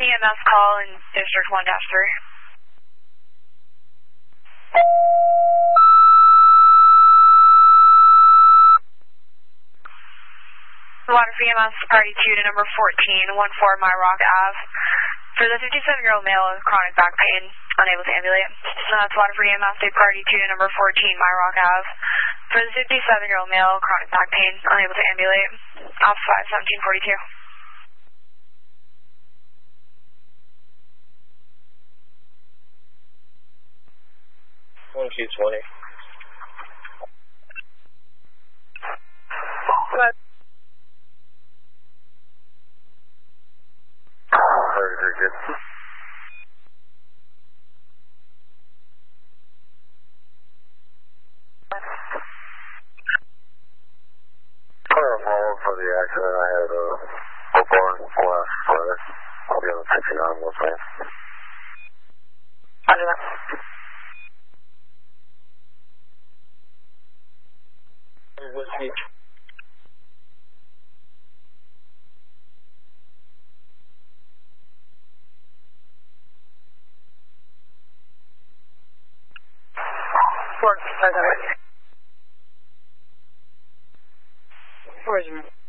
EMS call in District 1-3. Water for EMS, priority 2 to number 14, 14 Myrock Ave. For the 57-year-old male with chronic back pain, unable to ambulate. That's water for EMS, priority 2 to number 14 Myrock Ave. For the 57-year-old male, chronic back pain, unable to ambulate. Off 51742. 1Q20. What? Very good. Follow for the accident. I had a Oakland last Friday. I'll be on the 59 with me. Roger that. Whiskey. Where's your